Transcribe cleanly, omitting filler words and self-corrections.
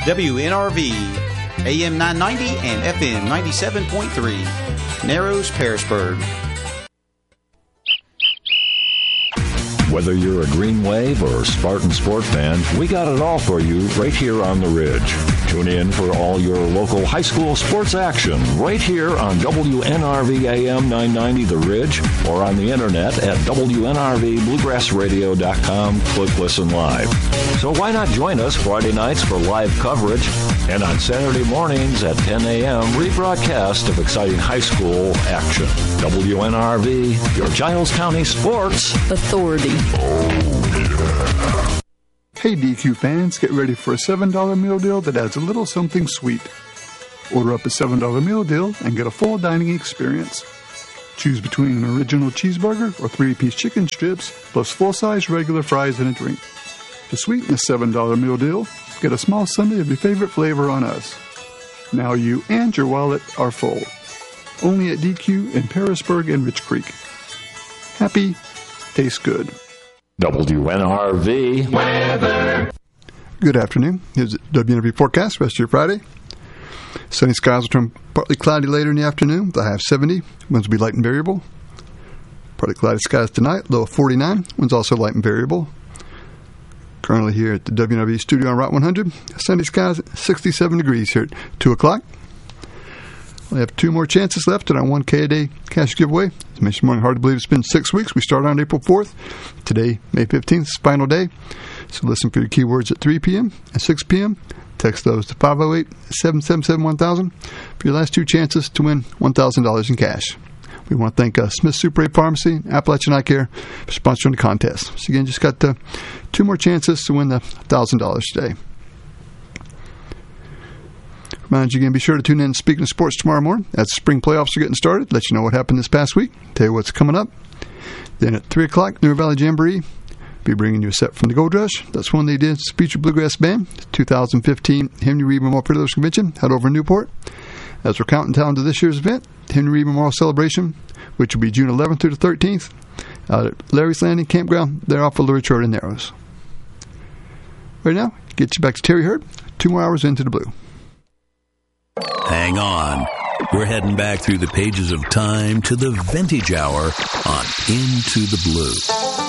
WNRV, AM 990 and FM 97.3, Narrows, Pearisburg. Whether you're a Green Wave or Spartan Sport fan, we got it all for you right here on The Ridge. Tune in for all your local high school sports action right here on WNRV AM 990 The Ridge or on the internet at WNRVBluegrassRadio.com. Click Listen Live. So why not join us Friday nights for live coverage and on Saturday mornings at 10 a.m. rebroadcast of exciting high school action. WNRV, your Giles County Sports Authority. Hey DQ fans, get ready for a $7 meal deal that adds a little something sweet. Order up a $7 meal deal and get a full dining experience. Choose between an original cheeseburger or 3-piece chicken strips plus full-size regular fries and a drink. To sweeten the $7 meal deal, get a small sundae of your favorite flavor on us. Now you and your wallet are full. Only at DQ in Pearisburg and Rich Creek. Happy, tastes good. WNRV weather. Good afternoon. Here's the WNRV forecast. Rest of your Friday. Sunny skies will turn partly cloudy later in the afternoon. The high of 70. Winds will be light and variable. Partly cloudy skies tonight. Low of 49. Winds also light and variable. Currently here at the WNRV studio on Route 100. Sunny skies at 67 degrees here at 2 o'clock. We have 2 more chances left in our 1K a day cash giveaway. As mentioned this morning, hard to believe it's been 6 weeks. We started on April 4th. Today, May 15th, is the final day. So listen for your keywords at 3 p.m. and 6 p.m. Text those to 508-777-1000 for your last 2 chances to win $1,000 in cash. We want to thank Smith Super 8 Pharmacy, Appalachian Eye Care for sponsoring the contest. So again, just got 2 more chances to win the $1,000 today. Remind you again, be sure to tune in Speaking of Sports tomorrow morning as the spring playoffs are getting started. Let you know what happened this past week. Tell you what's coming up. Then at 3 o'clock, New Valley Jamboree. Be bringing you a set from the Gold Rush. That's one they did. Featured Bluegrass Band. 2015 Henry Reed Memorial Fiddlers Convention held over in Newport. As we're counting down to this year's event, Henry Reed Memorial Celebration, which will be June 11th through the 13th, out at Larry's Landing Campground. They're off of Lurch Road in Narrows. Right now, get you back to Terry Hurd. 2 more hours into the blue. Hang on. We're heading back through the pages of time to the vintage hour on Into the Blue.